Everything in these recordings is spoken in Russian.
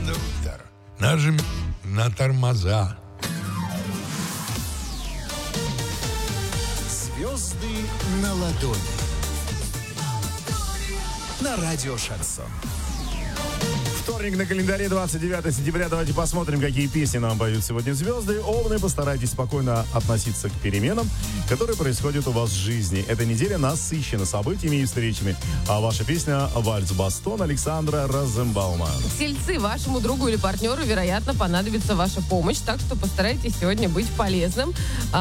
Кондуктор, нажми на тормоза. Звезды на ладони. На радио Шансон. Вторник на календаре, 29 сентября. Давайте посмотрим, какие песни нам поют сегодня звезды. Овны, постарайтесь спокойно относиться к переменам, которые происходят у вас в жизни. Эта неделя насыщена событиями и встречами. А ваша песня «Вальс Бастон» Александра Розенбаума. Тельцы, вашему другу или партнеру, вероятно, понадобится ваша помощь, так что постарайтесь сегодня быть полезным.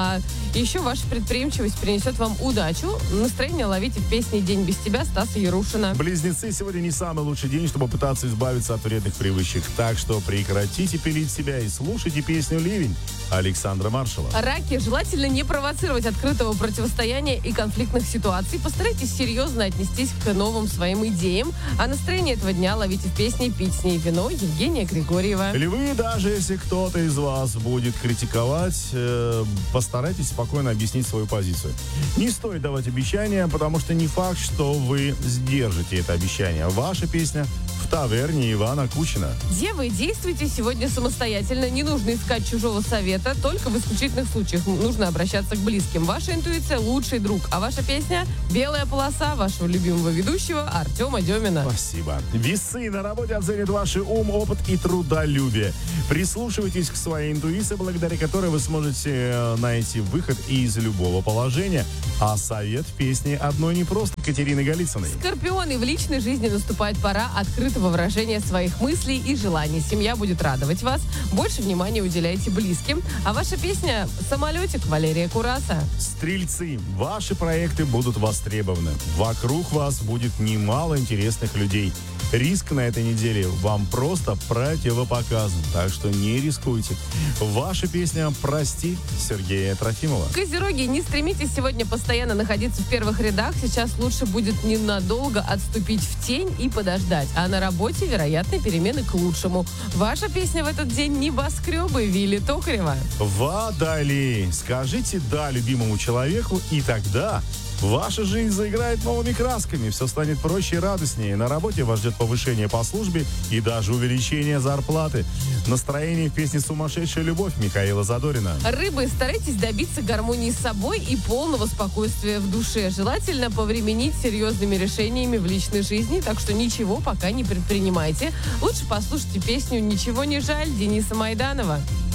Еще ваша предприимчивость принесет вам удачу. Настроение ловите в песне «День без тебя» Стаса Ярушина. Близнецы, сегодня не самый лучший день, чтобы пытаться избавиться от вредных привычек. Так что прекратите пилить себя и слушайте песню «Ливень» Александра Маршала. Раки, желательно не провоцировать открытого противостояния и конфликтных ситуаций. Постарайтесь серьезно отнестись к новым своим идеям. А настроение этого дня ловите в песне «Пить с ней вино» Евгения Григорьева. Львы, даже если кто-то из вас будет критиковать, постарайтесь спокойно объяснить свою позицию. Не стоит давать обещания, потому что не факт, что вы сдержите это обещание. Ваша песня в таверне Ивана Кучина. Девы, действуйте сегодня самостоятельно. Не нужно искать чужого совета. Только в исключительных случаях нужно обращаться к близким. Ваша интуиция – лучший друг. А ваша песня «Белая полоса» вашего любимого ведущего Артема Демина. Спасибо. Весы, на работе оценят ваш ум, опыт и трудолюбие. Прислушивайтесь к своей интуиции, благодаря которой вы сможете найти выход из любого положения. А совет в песне одной не просто Катерины Голицыной. Скорпионы, в личной жизни наступает пора открытого выражения своих мыслей и желаний. Семья будет радовать вас. Больше внимания уделяйте близким. А ваша песня «Самолетик» Валерия Кураса. Стрельцы, ваши проекты будут востребованы. Вокруг вас будет немало интересных людей. Риск на этой неделе вам просто противопоказан, так что не рискуйте. Ваша песня «Прости» Сергея Трофимова. Козероги, не стремитесь сегодня постоянно находиться в первых рядах. Сейчас лучше будет ненадолго отступить в тень и подождать. А на работе, вероятно, перемены к лучшему. Ваша песня в этот день «Небоскребы» Вилли Токарева. Водолей, скажите «да» любимому человеку, и тогда ваша жизнь заиграет новыми красками, все станет проще и радостнее. На работе вас ждет повышение по службе и даже увеличение зарплаты. Настроение в песне «Сумасшедшая любовь» Михаила Задорина. Рыбы, старайтесь добиться гармонии с собой и полного спокойствия в душе. Желательно повременить с серьезными решениями в личной жизни, так что ничего пока не предпринимайте. Лучше послушайте песню «Ничего не жаль» Дениса Майданова.